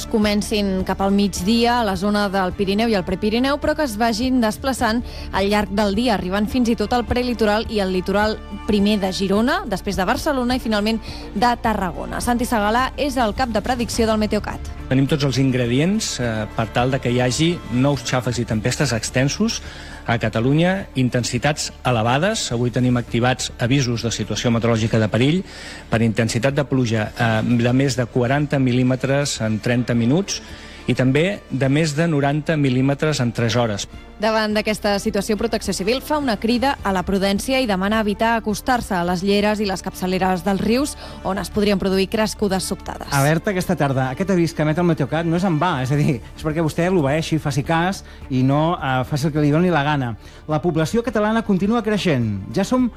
comencin cap al migdia a la zona del Pirineu i el Prepirineu, però que es vagin desplaçant al llarg del dia, arribant fins i tot al prelitoral i al litoral primer de Girona, després de Barcelona i finalment de Tarragona. Santi Segalà és el cap de predicció del Meteocat. Tenim tots els ingredients per tal de que hi hagi nous xàfecs i tempestes extensos a Catalunya, intensitats elevades. Avui tenim activats avisos de situació meteorològica de perill per intensitat de pluja de més de 40 mil·límetres en 30 minuts i també de més de 90 mil·límetres en 3 hores. Davant d'aquesta situació, Protecció Civil fa una crida a la prudència i demana evitar acostar-se a les lleres i les capçaleres dels rius on es podrien produir crescudes sobtades. Alerta aquesta tarda. Aquest avís que emet el Meteocat no és en va, és a dir, és perquè vostè l'obeeixi, faci cas i no faci el que li doni la gana. La població catalana continua creixent. Ja som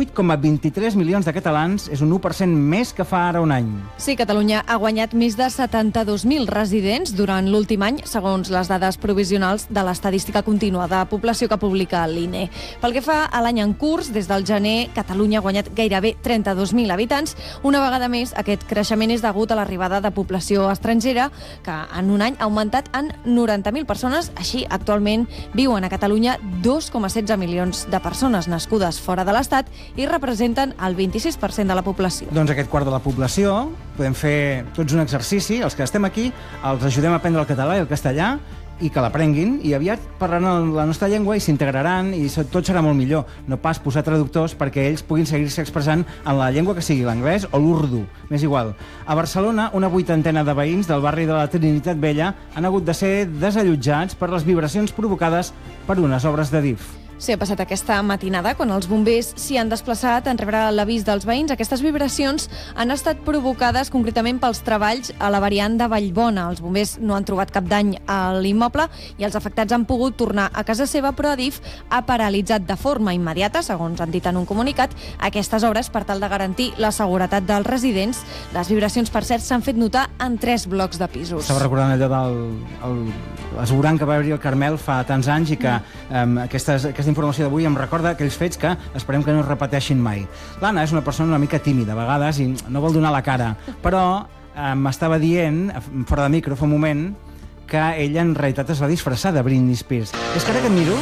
8,23 milions de catalans, és un 1% més que fa ara un any. Sí, Catalunya ha guanyat més de 72.000 residents durant l'últim any, segons les dades provisionals de l'estadística contínua de població que publica l'INE. Pel que fa a l'any en curs, des del gener, Catalunya ha guanyat gairebé 32.000 habitants. Una vegada més, aquest creixement és degut a l'arribada de població estrangera, que en un any ha augmentat en 90.000 persones. Així, actualment viuen a Catalunya 2,16 milions de persones nascudes fora de l'Estat i representen el 26% de la població. Doncs aquest quart de la població podem fer tots un exercici, els que estem aquí, els ajudem a aprendre el català i el castellà i que l'aprenguin, i aviat parlaran la nostra llengua i s'integraran i tot serà molt millor. No pas posar traductors perquè ells puguin seguir-se expressant en la llengua que sigui, l'anglès o l'urdu, m'és igual. A Barcelona, una 80ena de veïns del barri de la Trinitat Vella han hagut de ser desallotjats per les vibracions provocades per unes obres de DIF. Sí, ha passat aquesta matinada, quan els bombers s'hi han desplaçat en rebre l'avís dels veïns. Aquestes vibracions han estat provocades concretament pels treballs a la variant de Vallbona. Els bombers no han trobat cap dany a l'immoble i els afectats han pogut tornar a casa seva, però Adif ha paralitzat de forma immediata, segons han dit en un comunicat, aquestes obres per tal de garantir la seguretat dels residents. Les vibracions, per cert, s'han fet notar en 3 blocs de pisos. Estava recordant allò del esborrany que va haver-hi al Carmel fa tants anys i que aquesta informació d'avui em recorda aquells fets que esperem que no es repeteixin mai. L'Anna és una persona una mica tímida a vegades i no vol donar la cara, però m'estava dient, fora de micro, fa un moment, que ella en realitat es va disfressar de Britney Spears. És que ara que et miro,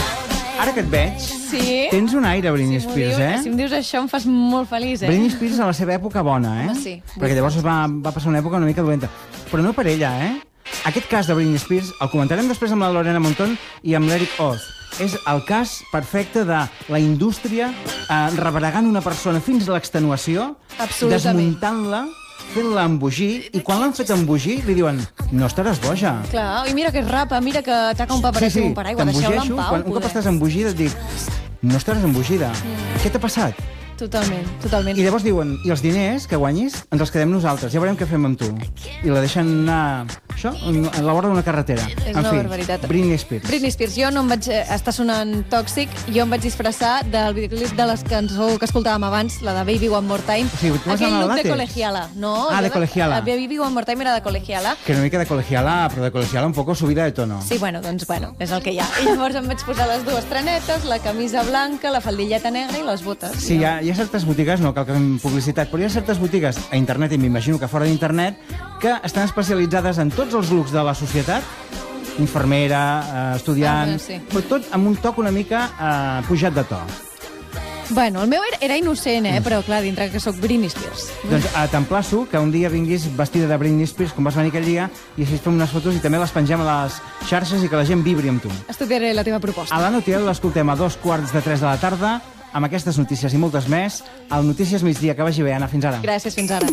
ara que et veig, tens un aire Britney Spears, eh? Si em dius això em fas molt feliç, eh? Britney Spears a la seva època bona, eh? Home, sí. Perquè llavors va passar una època una mica dolenta. Però no per ella, eh? Aquest cas de Britney Spears el comentarem després amb la Lorena Montón i amb l'Eric Oz. És el cas perfecte de la indústria rebregant una persona fins a l'extenuació, desmuntant-la, fent-la embogir, i quan l'han fet embogir li diuen no estaràs boja. Clar, i mira que és rapa, mira que taca un paperet com un paraigua, deixeu-la en pau. Un cop estàs embogida et dic no estaràs embogida. Què t'ha passat? Totalment, totalment. I llavors diuen, i els diners que guanyis ens els quedem nosaltres, ja veurem què fem amb tu. I la deixen anar, això, a la vora d'una carretera. És una barbaritat. Britney Spears. Britney Spears, jo no em vaig estar sonant tòxic, jo em vaig disfressar del videoclip de les cançó que escoltàvem abans, la de Baby One More Time. Sí, aquell look de colegiala. No, de colegiala. Baby One More Time era de colegiala. Que una mica de colegiala, però de colegiala un poco subida de tono. Sí, doncs és el que hi ha. I llavors em vaig posar les 2 trenetes, la camisa blanca, la faldilleta negra i les botes. Sí, hi ha certes botigues, no cal que fem publicitat, però hi ha certes botigues a internet, i m'imagino que fora d'internet, que estan especialitzades en tots els looks de la societat, infermera, estudiant, però tot amb un toc una mica pujat de to. Bueno, el meu era innocent, però clar, dintre que sóc Britney Spears. Doncs t'emplaço que un dia vinguis vestida de Britney Spears, com vas venir aquell dia, i així fem unes fotos i també les pengem a les xarxes i que la gent vibri amb tu. Estudiaré la teva proposta. A la Notiel l'escoltem a 2:45 de la tarda, amb aquestes notícies i moltes més, al Notícies Migdia. Que vagi bé, Anna. Fins ara. Gràcies, fins ara.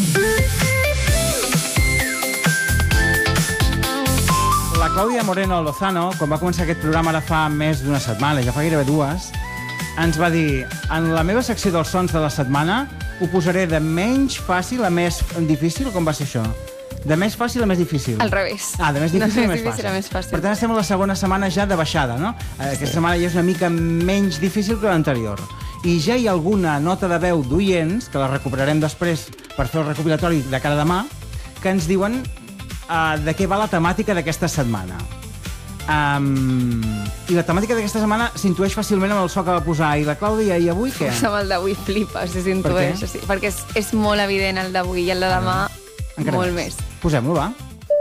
La Clàudia Moreno Lozano, quan va començar aquest programa ara fa més d'una setmana, ja fa gairebé 2, ens va dir: en la meva secció dels sons de la setmana ho posaré de menys fàcil a més difícil. Com va ser això? De més fàcil a més difícil. Al revés. De més difícil a més fàcil. Per tant, estem a la segona setmana ja de baixada, no? Aquesta setmana ja és una mica menys difícil que l'anterior. I ja hi ha alguna nota de veu d'oients, que la recuperarem després per fer el recopilatori de cada demà, que ens diuen de què va la temàtica d'aquesta setmana. I la temàtica d'aquesta setmana s'intueix fàcilment amb el so que va posar. I la Clàudia, i avui què? Amb el d'avui flipes, s'intueix. Perquè és molt evident el d'avui i el de demà molt més. Posem-lo, va.